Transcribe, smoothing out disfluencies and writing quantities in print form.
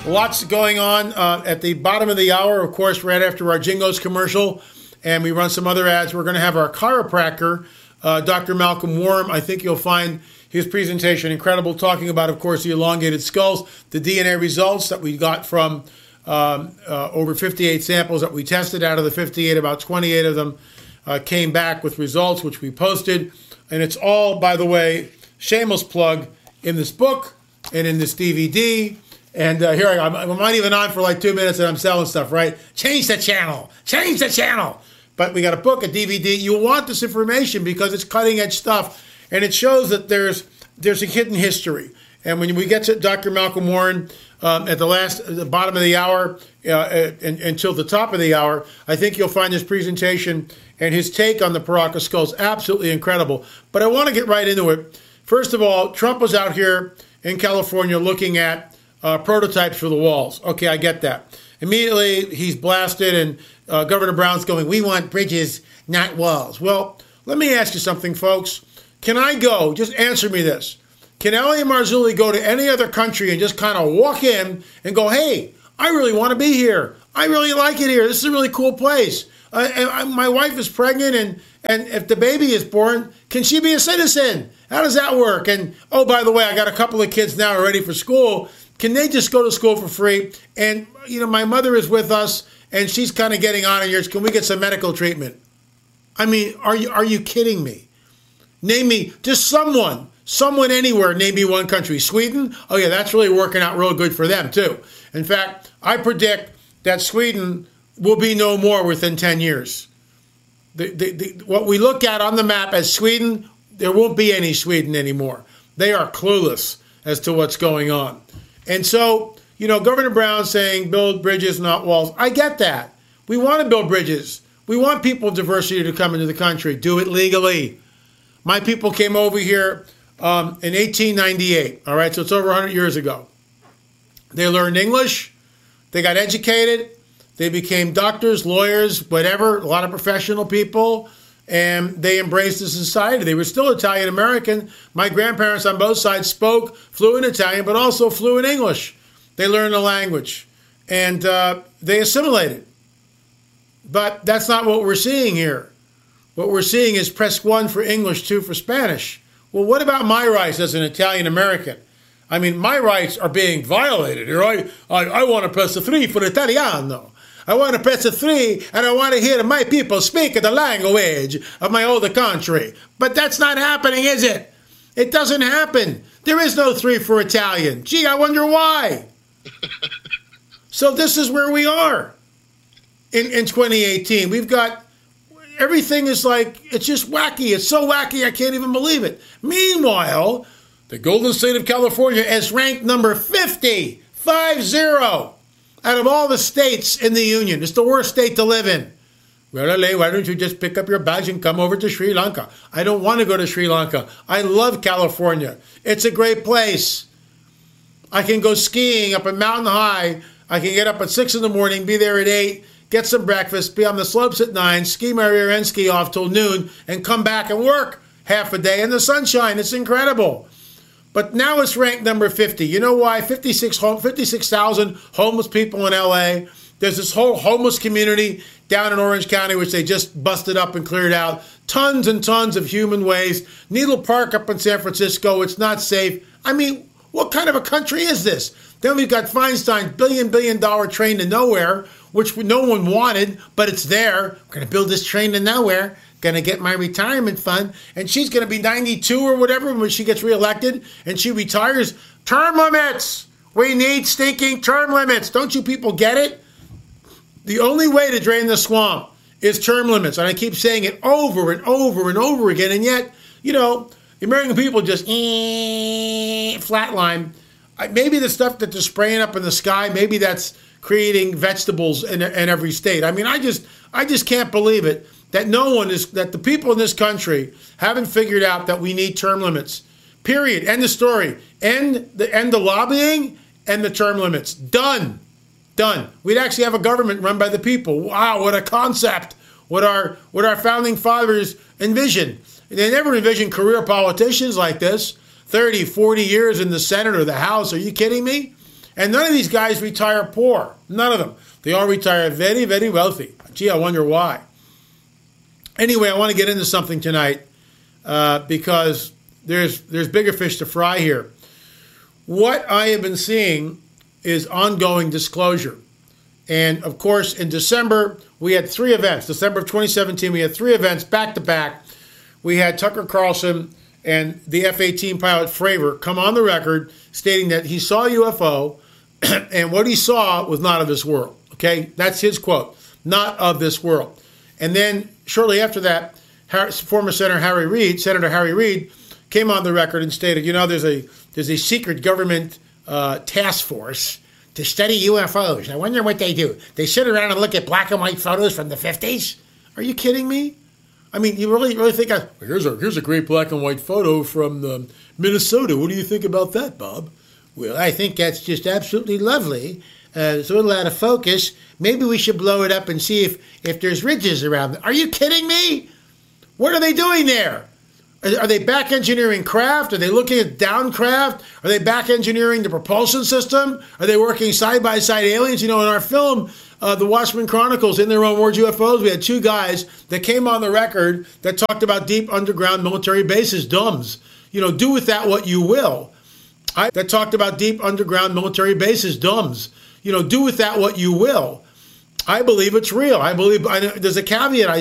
Lots going on at the bottom of the hour, of course, right after our Jingles commercial, and we run some other ads. We're going to have our chiropractor, Dr. Malcolm Warren. I think you'll find his presentation incredible, talking about, of course, the elongated skulls, the DNA results that we got from over 58 samples that we tested. Out of the 58, about 28 of them came back with results, which we posted. And it's all, by the way, shameless plug in this book and in this DVD. And here I go. I'm not even on for like 2 minutes and I'm selling stuff, right? Change the channel. Change the channel. But we got a book, a DVD. You want this information because it's cutting edge stuff. And it shows that there's a hidden history. And when we get to Dr. Malcolm Warren at the bottom of the hour until the top of the hour, I think you'll find his presentation and his take on the Paracas skulls absolutely incredible. But I want to get right into it. First of all, Trump was out here in California looking at prototypes for the walls. Okay, I get that. Immediately, he's blasted, and Governor Brown's going, we want bridges, not walls. Well, let me ask you something, folks. Can I go, just answer me this. Can Elliot Marzulli go to any other country and just kind of walk in and go, hey, I really want to be here. I really like it here. This is a really cool place. My wife is pregnant, and if the baby is born, can she be a citizen? How does that work? And, oh, by the way, I got a couple of kids now ready for school. Can they just go to school for free? And, you know, my mother is with us, and she's kind of getting on in years. Can we get some medical treatment? I mean, are you kidding me? Name me just someone anywhere. Name me one country. Sweden? Oh, yeah, that's really working out real good for them, too. In fact, I predict that Sweden will be no more within 10 years. What we look at on the map as Sweden, there won't be any Sweden anymore. They are clueless as to what's going on. And so, you know, Governor Brown saying build bridges, not walls. I get that. We want to build bridges. We want people of diversity to come into the country. Do it legally. My people came over here in 1898. All right, so it's over 100 years ago. They learned English. They got educated. They became doctors, lawyers, whatever, a lot of professional people. And they embraced the society. They were still Italian American. My grandparents on both sides spoke fluent Italian, but also fluent English. They learned the language, and they assimilated. But that's not what we're seeing here. What we're seeing is press 1 for English, 2 for Spanish. Well, what about my rights as an Italian American? I mean, my rights are being violated. I want to press the 3 for Italiano. I want to press a 3, and I want to hear my people speak the language of my older country. But that's not happening, is it? It doesn't happen. There is no 3 for Italian. Gee, I wonder why. So this is where we are in 2018. We've got, everything is like, it's just wacky. It's so wacky, I can't even believe it. Meanwhile, the Golden State of California is ranked number 50, 50. Out of all the states in the Union. It's the worst state to live in. Well, why don't you just pick up your bags and come over to Sri Lanka? I don't want to go to Sri Lanka. I love California. It's a great place. I can go skiing up a mountain high. I can get up at 6 in the morning, be there at 8, get some breakfast, be on the slopes at 9, ski my rear end ski off till noon, and come back and work half a day in the sunshine. It's incredible. But now it's ranked number 50. You know why? 56,000 homeless people in L.A. There's this whole homeless community down in Orange County, which they just busted up and cleared out. Tons and tons of human waste. Needle Park up in San Francisco. It's not safe. I mean, what kind of a country is this? Then we've got Feinstein's billion dollar train to nowhere, which no one wanted, but it's there. We're going to build this train to nowhere. Going to get my retirement fund, and she's going to be 92 or whatever when she gets reelected, and she retires. Term limits! We need stinking term limits. Don't you people get it? The only way to drain the swamp is term limits, and I keep saying it over and over and over again, and yet, you know, the American people just flatline. Maybe the stuff that they're spraying up in the sky, maybe that's creating vegetables in every state. I mean, I just can't believe it. That that the people in this country haven't figured out that we need term limits. Period. End of story. End the lobbying and the term limits. Done. We'd actually have a government run by the people. Wow, what a concept. What our founding fathers envisioned. They never envisioned career politicians like this. 30, 40 years in the Senate or the House. Are you kidding me? And none of these guys retire poor. None of them. They all retire very, very wealthy. Gee, I wonder why. Anyway, I want to get into something tonight because there's bigger fish to fry here. What I have been seeing is ongoing disclosure. And, of course, in December, we had 3 events. December of 2017, we had 3 events back-to-back. We had Tucker Carlson and the F-18 pilot Fravor come on the record stating that he saw a UFO, and what he saw was not of this world. Okay? That's his quote. Not of this world. And then, shortly after that, former Senator Harry Reid, came on the record and stated, there's a secret government task force to study UFOs. I wonder what they do. They sit around and look at black and white photos from the 50s? Are you kidding me? I mean, you really think, here's a great black and white photo from Minnesota. What do you think about that, Bob? Well, I think that's just absolutely lovely. It's a little out of focus. Maybe we should blow it up and see if there's ridges around it. Are you kidding me? What are they doing there? Are they back engineering craft? Are they looking at downcraft? Are they back engineering the propulsion system? Are they working side-by-side aliens? In our film, The Watchmen Chronicles, In Their Own Words, UFOs, we had 2 guys that came on the record that talked about deep underground military bases, DUMBs. Do with that what you will. That talked about deep underground military bases, DUMBs. Do with that what you will. I believe it's real. There's a caveat.